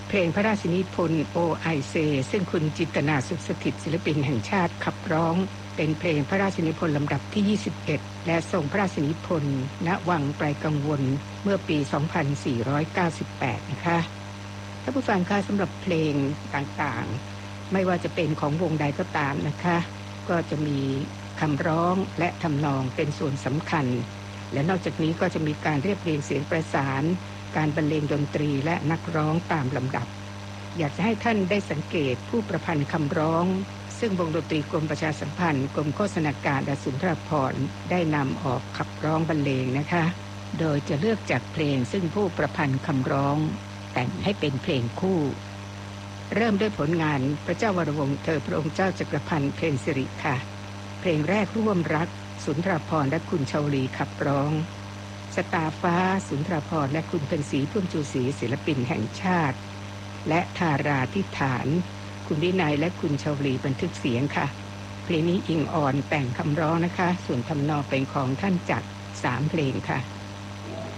เพลงพระราชนิพนธ์โอไอเซซึ่งคุณจินตนาสุขสถิตศิลปินแห่งชาติขับร้องเป็นเพลงพระราชนิพนธ์ลำดับที่21และทรงพระราชนิพนธ์ณวังไกลกังวลเมื่อปี2498นะคะท่านผู้ฟังคะสำหรับเพลงต่างๆไม่ว่าจะเป็นของวงใดก็ตามนะคะก็จะมีคำร้องและทำนองเป็นส่วนสำคัญและนอกจากนี้ก็จะมีการเรียบเรียงเสียงประสานการบรรเลงดนตรีและนักร้องตามลำดับอยากจะให้ท่านได้สังเกตผู้ประพันธ์คำร้องซึ่งวงดนตรีกรมประชาสัมพันธ์กรมโฆษณาการและสุนทรภรณ์ได้นำออกขับร้องบรรเลงนะคะโดยจะเลือกจากเพลงซึ่งผู้ประพันธ์คำร้องแต่งให้เป็นเพลงคู่เริ่มด้วยผลงานพระเจ้าวรวงศ์เธอพระองค์เจ้าจักรพันธ์เพลสิริค่ะเพลงแรกร่วมรักสุนทรภรณ์และคุณชวลีขับร้องสตาฟ้าสุนทรภรณ์และคุณเพ็ญศรีพุ่มชูศรีศิลปินแห่งชาติและธาราธิฐานคุณวินัยและคุณชวลีบันทึกเสียงค่ะเพลงนี้อิงอ่อนแต่งคำร้องนะคะส่วนทำนองเป็นของท่านจักร3เพลงค่ะ